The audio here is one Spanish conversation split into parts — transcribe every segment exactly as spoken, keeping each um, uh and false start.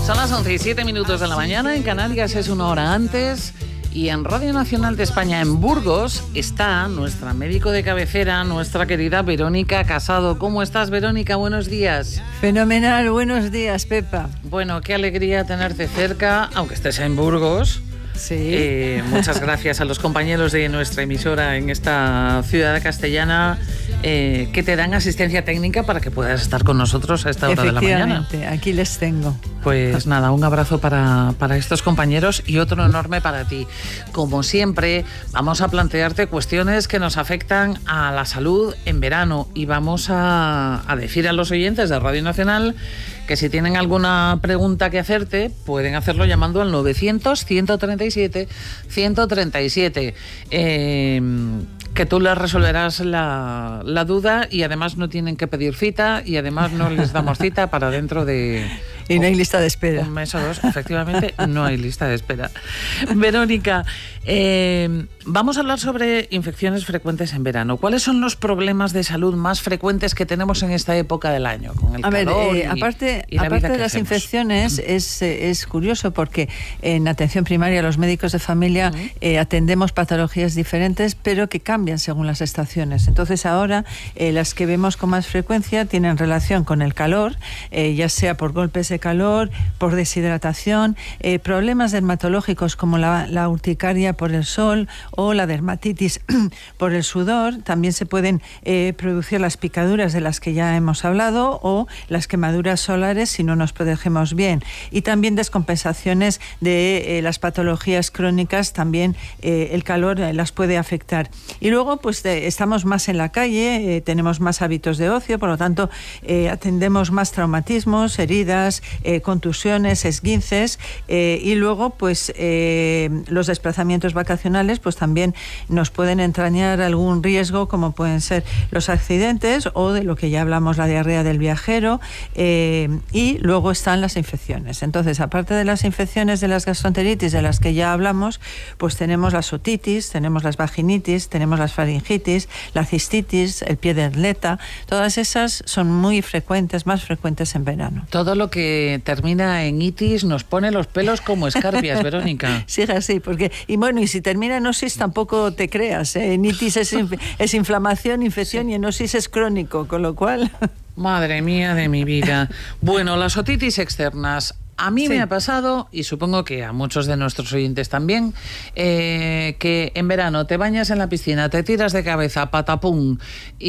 Son las once y siete minutos de la mañana, en Canarias es una hora antes y en Radio Nacional de España en Burgos está nuestra médico de cabecera, nuestra querida Verónica Casado. ¿Cómo estás, Verónica? Buenos días. Fenomenal, buenos días, Pepa. Bueno, qué alegría tenerte cerca, aunque estés en Burgos. Sí. Eh, muchas gracias a los compañeros de nuestra emisora en esta ciudad castellana eh, que te dan asistencia técnica para que puedas estar con nosotros a esta hora de la mañana. Efectivamente, aquí les tengo. Pues nada, un abrazo para, para estos compañeros y otro enorme para ti. Como siempre, vamos a plantearte cuestiones que nos afectan a la salud en verano y vamos a, a decir a los oyentes de Radio Nacional que si tienen alguna pregunta que hacerte, pueden hacerlo llamando al novecientos, ciento treinta y siete, ciento treinta y siete. Eh, que tú les resolverás la, la duda y además no tienen que pedir cita y además no les damos cita para dentro de... Y no hay lista de espera. Un mes o dos, efectivamente, no hay lista de espera. Verónica, eh, vamos a hablar sobre infecciones frecuentes en verano. ¿Cuáles son los problemas de salud más frecuentes que tenemos en esta época del año? Con el a ver, calor eh, y, aparte, y la aparte vida de las hacemos. infecciones, es, es curioso porque en atención primaria los médicos de familia uh-huh. eh, atendemos patologías diferentes, pero que cambian según las estaciones. Entonces ahora eh, las que vemos con más frecuencia tienen relación con el calor, eh, ya sea por golpes de calor, por deshidratación, eh, problemas dermatológicos como la, la urticaria por el sol o la dermatitis por el sudor. También se pueden eh, producir las picaduras de las que ya hemos hablado o las quemaduras solares si no nos protegemos bien. Y también descompensaciones de eh, las patologías crónicas, también eh, el calor eh, las puede afectar. Y luego pues de, estamos más en la calle, eh, tenemos más hábitos de ocio, por lo tanto eh, atendemos más traumatismos, heridas, eh, contusiones, esguinces eh, y luego pues eh, los desplazamientos vacacionales pues también nos pueden entrañar algún riesgo, como pueden ser los accidentes o de lo que ya hablamos, la diarrea del viajero, eh, y luego están las infecciones. Entonces, aparte de las infecciones de las gastroenteritis de las que ya hablamos, pues tenemos las otitis, tenemos las vaginitis, tenemos las faringitis, la cistitis, el pie de atleta. Todas esas son muy frecuentes, más frecuentes en verano. Todo lo que termina en itis nos pone los pelos como escarpias, Verónica. Sí, así, porque y bueno, y si termina en osis tampoco te creas, ¿eh? En itis es, inf- es inflamación, infección, sí. Y en osis es crónico, con lo cual... Madre mía de mi vida. Bueno, las otitis externas. A mí sí. me ha pasado, y supongo que a muchos de nuestros oyentes también, eh, que en verano te bañas en la piscina, te tiras de cabeza, patapum,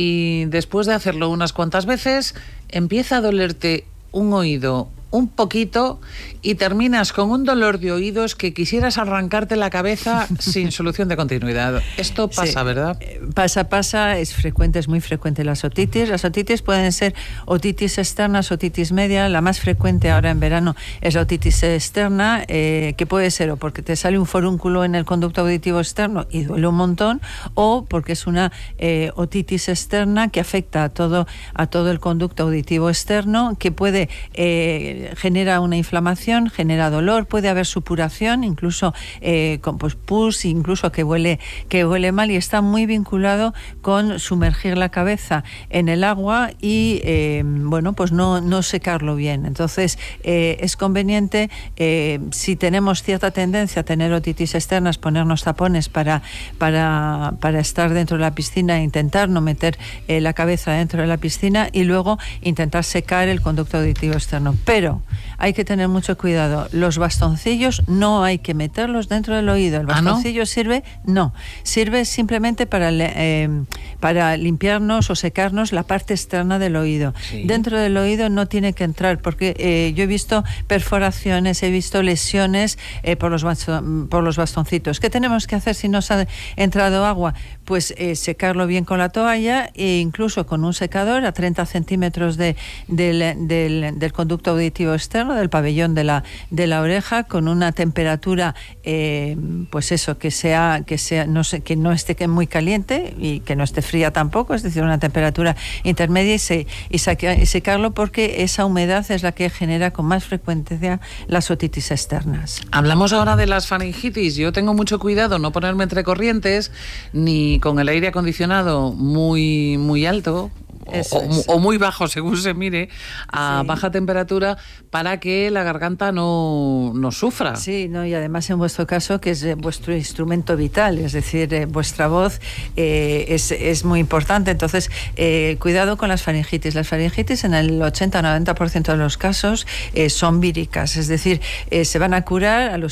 y después de hacerlo unas cuantas veces, empieza a dolerte un oído un poquito y terminas con un dolor de oídos que quisieras arrancarte la cabeza sin solución de continuidad. Esto pasa, sí. ¿verdad? Pasa, pasa, es frecuente, es muy frecuente las otitis. Las otitis pueden ser otitis externas, otitis media. La más frecuente ahora en verano es la otitis externa, eh, que puede ser o porque te sale un forúnculo en el conducto auditivo externo y duele un montón, o porque es una eh, otitis externa que afecta a todo, a todo el conducto auditivo externo, que puede... Eh, genera una inflamación, genera dolor, puede haber supuración, incluso eh, con pues, pus, incluso que huele, que huele mal, y está muy vinculado con sumergir la cabeza en el agua y eh, bueno, pues no, no secarlo bien. Entonces eh, es conveniente, eh, si tenemos cierta tendencia a tener otitis externas, ponernos tapones para, para, para estar dentro de la piscina e intentar no meter eh, la cabeza dentro de la piscina y luego intentar secar el conducto auditivo externo. Pero hay que tener mucho cuidado. Los bastoncillos no hay que meterlos dentro del oído. El bastoncillo ¿Ah, no? sirve, no, sirve simplemente para, eh, para limpiarnos o secarnos la parte externa del oído. Sí. Dentro del oído no tiene que entrar, porque eh, yo he visto perforaciones, he visto lesiones eh, por, los baston, por los bastoncitos. ¿Qué tenemos que hacer si nos ha entrado agua? Pues eh, secarlo bien con la toalla e incluso con un secador a treinta centímetros de, del, del, del conducto auditivo externo, del pabellón de la, de la oreja, con una temperatura eh, pues eso, que sea, que sea no sé, que no esté muy caliente y que no esté fría tampoco, es decir, una temperatura intermedia, y, se, y, saque, y secarlo, porque esa humedad es la que genera con más frecuencia las otitis externas. Hablamos ahora de las faringitis. Yo tengo mucho cuidado no ponerme entre corrientes ni con el aire acondicionado muy, muy alto, o, o, o muy bajo, según se mire, a sí. baja temperatura, para que la garganta no, no sufra. Sí, no, y además en vuestro caso, que es vuestro instrumento vital, es decir, eh, vuestra voz eh, es, es muy importante. Entonces, eh, cuidado con las faringitis. Las faringitis en el ochenta a noventa por ciento de los casos eh, son víricas, es decir, eh, se van a curar a los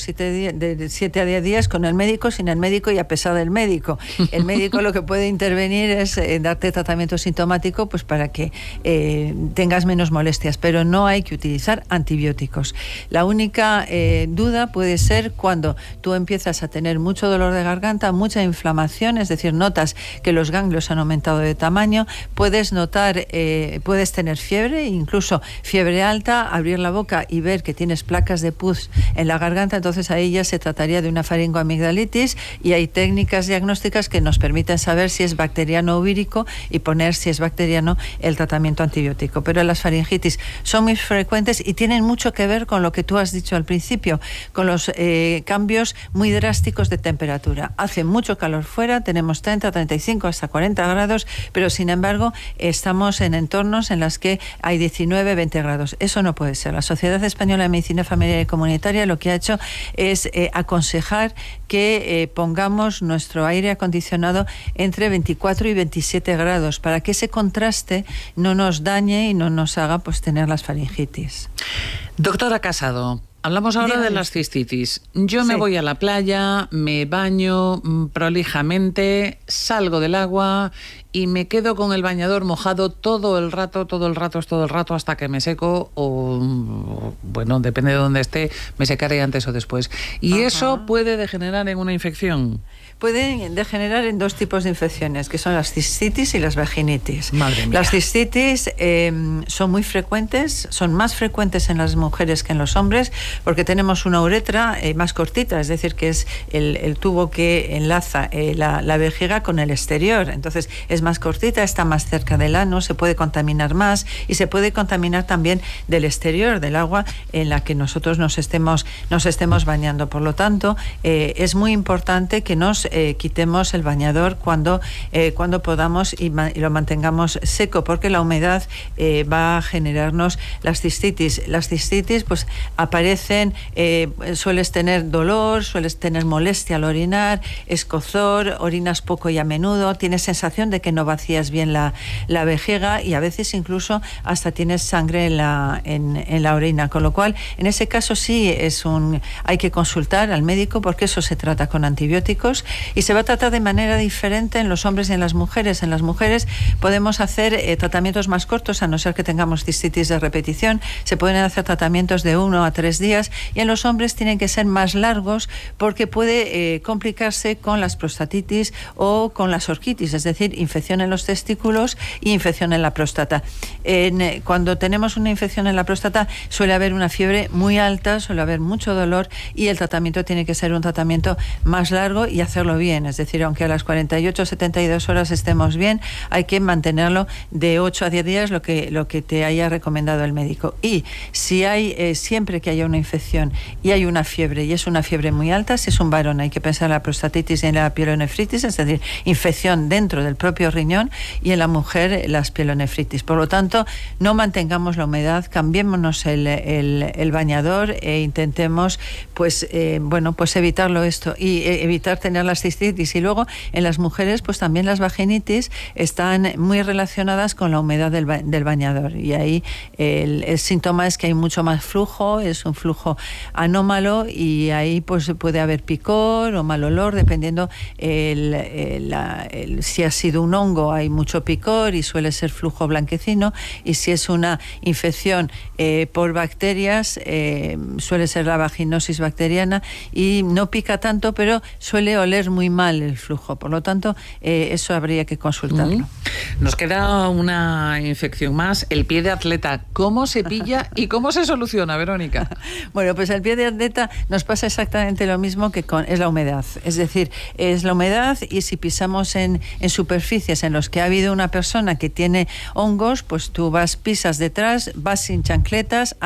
siete a diez días con el médico, sin el médico y a pesar del médico. El médico lo que puede intervenir es eh, darte tratamiento sintomático, pues para que eh, tengas menos molestias, pero no hay que utilizar antibióticos. La única eh, duda puede ser cuando tú empiezas a tener mucho dolor de garganta, mucha inflamación, es decir, notas que los ganglios han aumentado de tamaño, puedes notar, eh, puedes tener fiebre, incluso fiebre alta, abrir la boca y ver que tienes placas de pus en la garganta. Entonces ahí ya se trataría de una faringoamigdalitis, y hay técnicas diagnósticas que nos permiten saber si es bacteriano o vírico y poner, si es bacteriano, el tratamiento antibiótico. Pero las faringitis son muy frecuentes y tienen mucho que ver con lo que tú has dicho al principio, con los eh, cambios muy drásticos de temperatura. Hace mucho calor fuera, tenemos treinta, treinta y cinco hasta cuarenta grados, pero sin embargo estamos en entornos en los que hay diecinueve, veinte grados. Eso no puede ser. La Sociedad Española de Medicina Familiar y Comunitaria lo que ha hecho es eh, aconsejar que eh, pongamos nuestro aire acondicionado entre veinticuatro y veintisiete grados para que ese contraste no nos dañe y no nos haga pues tener las faringitis. Doctora Casado, hablamos ahora de las cistitis. Yo me sí. voy a la playa, me baño prolijamente, salgo del agua y me quedo con el bañador mojado todo el rato, todo el rato, todo el rato hasta que me seco, o, o bueno, depende de dónde esté, me secaré antes o después. Y Ajá. eso puede degenerar en una infección. Pueden degenerar en dos tipos de infecciones, que son las cistitis y las vaginitis. Madre mía. Las cistitis eh, son muy frecuentes, son más frecuentes en las mujeres que en los hombres, porque tenemos una uretra eh, más cortita, es decir, que es el, el tubo que enlaza eh, la, la vejiga con el exterior. Entonces es más cortita, está más cerca del ano, se puede contaminar más y se puede contaminar también del exterior, del agua en la que nosotros nos estemos, nos estemos bañando. Por lo tanto, eh, es muy importante que nos Eh, quitemos el bañador cuando, eh, cuando podamos y, ma- y lo mantengamos seco, porque la humedad eh, va a generarnos las cistitis. Las cistitis pues aparecen, eh, sueles tener dolor, sueles tener molestia al orinar, escozor, orinas poco y a menudo, tienes sensación de que no vacías bien la, la vejiga y a veces incluso hasta tienes sangre en la, en, en la orina, con lo cual en ese caso sí es un, hay que consultar al médico, porque eso se trata con antibióticos. Y se va a tratar de manera diferente en los hombres y en las mujeres. En las mujeres podemos hacer eh, tratamientos más cortos, a no ser que tengamos cistitis de repetición. Se pueden hacer tratamientos de uno a tres días, y en los hombres tienen que ser más largos, porque puede eh, complicarse con las prostatitis o con las orquitis, es decir, infección en los testículos y infección en la próstata. En, eh, cuando tenemos una infección en la próstata suele haber una fiebre muy alta, suele haber mucho dolor, y el tratamiento tiene que ser un tratamiento más largo y hacerlo bien, es decir, aunque a las cuarenta y ocho a setenta y dos horas estemos bien, hay que mantenerlo de ocho a diez días, lo que, lo que te haya recomendado el médico. Y si hay, eh, siempre que haya una infección y hay una fiebre, y es una fiebre muy alta, si es un varón hay que pensar en la prostatitis y en la pielonefritis, es decir, infección dentro del propio riñón, y en la mujer las pielonefritis. Por lo tanto, no mantengamos la humedad, cambiémonos el, el, el bañador e intentemos pues, eh, bueno, pues evitarlo esto, y eh, evitar tener las cistitis. Y luego en las mujeres pues también las vaginitis están muy relacionadas con la humedad del, ba- del bañador, y ahí el, el síntoma es que hay mucho más flujo, es un flujo anómalo, y ahí pues puede haber picor o mal olor, dependiendo el, el, la, el, si ha sido un hongo hay mucho picor y suele ser flujo blanquecino, y si es una infección eh, por bacterias eh, suele ser la vaginosis bacteriana y no pica tanto, pero suele oler muy mal el flujo. Por lo tanto, eh, eso habría que consultarlo. Mm. Nos queda una infección más, el pie de atleta. ¿Cómo se pilla y cómo se soluciona, Verónica? Bueno, pues el pie de atleta nos pasa exactamente lo mismo que con es la humedad. Es decir, es la humedad, y si pisamos en, en superficies en las que ha habido una persona que tiene hongos, pues tú vas, pisas detrás, vas sin chancletas, hay humedad,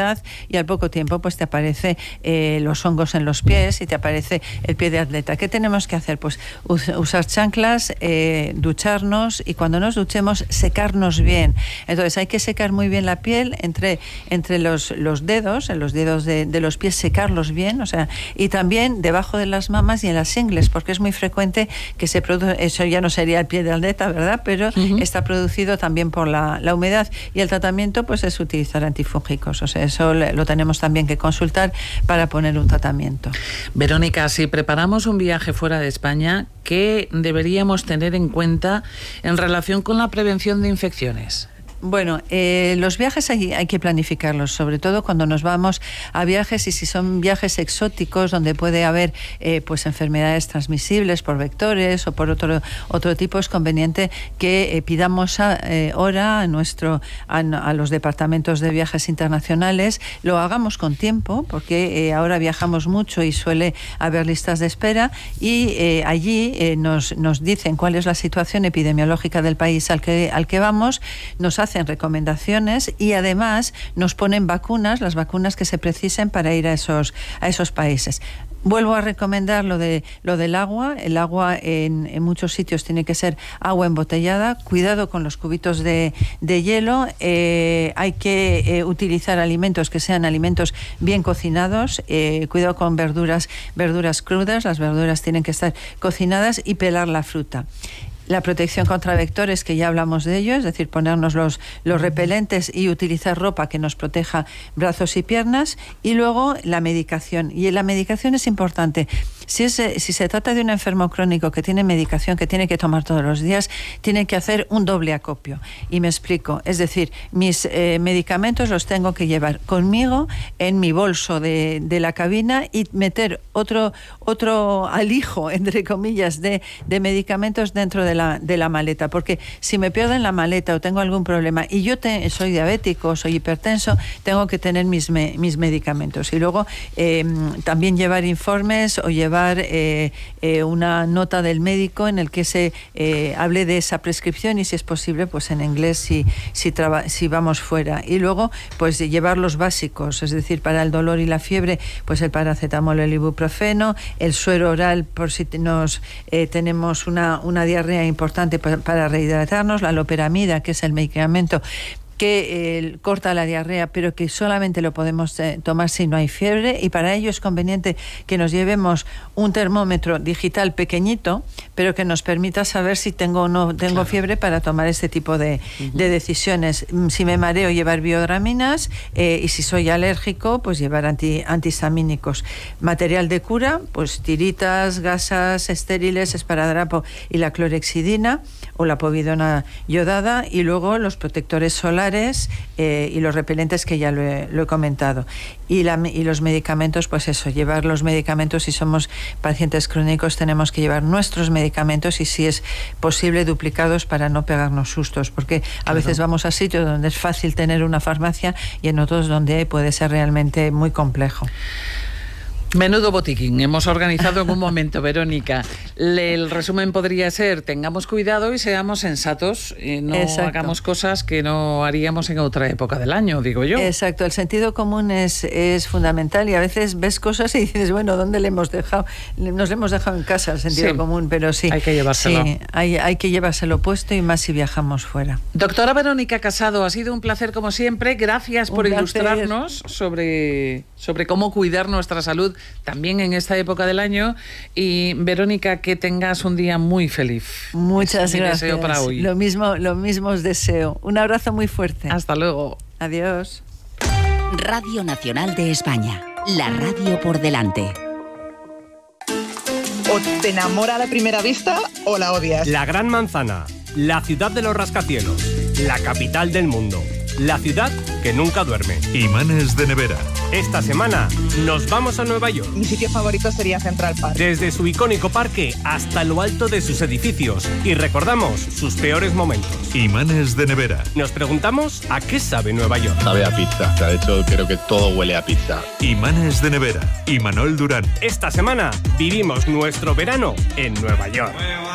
humedad y al poco tiempo pues te aparece eh, los hongos en los pies y te aparece el pie de atleta. ¿Qué tenemos que hacer? Pues us usar chanclas, eh, ducharnos y cuando nos duchemos secarnos bien. Entonces hay que secar muy bien la piel entre, entre los, los dedos, en los dedos de, de los pies, secarlos bien, o sea, y también debajo de las mamas y en las ingles, porque es muy frecuente que se produce, eso ya no sería el pie de atleta, ¿verdad? Pero uh-huh. está producido también por la, la humedad y el tratamiento pues es utilizar antifúngicos, o sea, eso lo tenemos también que consultar para poner un tratamiento. Verónica, si preparamos un viaje fuera de España, ¿qué deberíamos tener en cuenta en relación con la prevención de infecciones? Bueno, eh, los viajes hay, hay que planificarlos, sobre todo cuando nos vamos a viajes y si son viajes exóticos donde puede haber eh, pues enfermedades transmisibles por vectores o por otro otro tipo, es conveniente que eh, pidamos a, eh, hora a nuestro a, a los departamentos de viajes internacionales, lo hagamos con tiempo porque eh, ahora viajamos mucho y suele haber listas de espera y eh, allí eh, nos nos dicen cuál es la situación epidemiológica del país al que al que vamos, nos hacen recomendaciones y además nos ponen vacunas, las vacunas que se precisen para ir a esos, a esos países. Vuelvo a recomendar lo de lo del agua. El agua en, en muchos sitios tiene que ser agua embotellada. Cuidado con los cubitos de, de hielo. Eh, hay que eh, utilizar alimentos que sean alimentos bien cocinados. Eh, cuidado con verduras, verduras crudas. Las verduras tienen que estar cocinadas y pelar la fruta. La protección contra vectores, que ya hablamos de ello, es decir, ponernos los, los repelentes y utilizar ropa que nos proteja brazos y piernas. Y luego la medicación. Y la medicación es importante. Si, es, si se trata de un enfermo crónico que tiene medicación que tiene que tomar todos los días, tiene que hacer un doble acopio. Y me explico. Es decir, mis eh, medicamentos los tengo que llevar conmigo en mi bolso de, de la cabina y meter otro, otro alijo, entre comillas, de, de medicamentos dentro de la, de la maleta. Porque si me pierdo en la maleta o tengo algún problema y yo te, soy diabético, soy hipertenso, tengo que tener mis, me, mis medicamentos. Y luego eh, también llevar informes o llevar Eh, eh, una nota del médico en el que se eh, hable de esa prescripción y si es posible pues en inglés si, si, traba, si vamos fuera y luego pues llevar los básicos, es decir, para el dolor y la fiebre pues el paracetamol, el ibuprofeno, el suero oral por si nos eh, tenemos una, una diarrea importante para, para rehidratarnos, la loperamida, que es el medicamento que eh, corta la diarrea, pero que solamente lo podemos eh, tomar si no hay fiebre, y para ello es conveniente que nos llevemos un termómetro digital pequeñito, pero que nos permita saber si tengo o no tengo claro. fiebre para tomar este tipo de, uh-huh. de decisiones. Si me mareo, llevar biodraminas, eh, y si soy alérgico, pues llevar anti, antihistamínicos. Material de cura, pues tiritas, gasas estériles, esparadrapo y la clorexidina o la povidona yodada, y luego los protectores solares Eh, y los repelentes que ya lo he, lo he comentado. Y, la, y los medicamentos, pues eso, llevar los medicamentos. Si somos pacientes crónicos tenemos que llevar nuestros medicamentos y si es posible duplicados para no pegarnos sustos, porque a claro. veces vamos a sitios donde es fácil tener una farmacia y en otros donde puede ser realmente muy complejo. Menudo botiquín hemos organizado en un momento, Verónica. Le, el resumen podría ser: tengamos cuidado y seamos sensatos, y no Exacto. hagamos cosas que no haríamos en otra época del año, digo yo. Exacto, el sentido común es, es fundamental y a veces ves cosas y dices, bueno, ¿dónde le hemos dejado? Nos le hemos dejado en casa el sentido sí, común, pero sí. Hay que llevárselo. Sí, hay, hay que llevárselo puesto y más si viajamos fuera. Doctora Verónica Casado, ha sido un placer como siempre. Gracias por ilustrarnos sobre, sobre cómo cuidar nuestra salud también en esta época del año. Y Verónica, que tengas un día muy feliz. Muchas es gracias. Deseo para hoy. Lo mismo, lo mismo os deseo. Un abrazo muy fuerte. Hasta luego. Adiós. Radio Nacional de España, la radio por delante. O te enamora a la primera vista o la odias. La Gran Manzana, la ciudad de los rascacielos, la capital del mundo, la ciudad que nunca duerme. Imanes de nevera. Esta semana nos vamos a Nueva York. Mi sitio favorito sería Central Park. Desde su icónico parque hasta lo alto de sus edificios. Y recordamos sus peores momentos. Imanes de nevera. Nos preguntamos a qué sabe Nueva York. Sabe a pizza. De hecho, creo que todo huele a pizza. Imanes de nevera. Imanol Durán. Esta semana vivimos nuestro verano en Nueva York.